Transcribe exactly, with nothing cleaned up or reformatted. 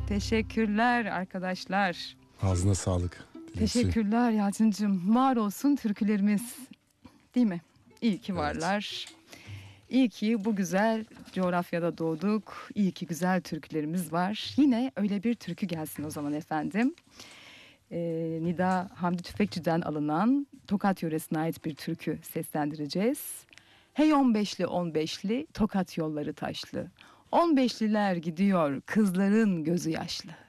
Teşekkürler arkadaşlar. Ağzına sağlık. Dilekçe. Teşekkürler Yalçıncığım. Var olsun türkülerimiz. Değil mi? İyi ki varlar. İyi ki bu güzel coğrafyada doğduk. İyi ki güzel türkülerimiz var. Yine öyle bir türkü gelsin o zaman efendim. Ee, Nida Hamdi Tüfekçi'den alınan Tokat yöresine ait bir türkü seslendireceğiz. Hey on beşli on beşli Tokat yolları taşlı. On beşliler gidiyor kızların gözü yaşlı.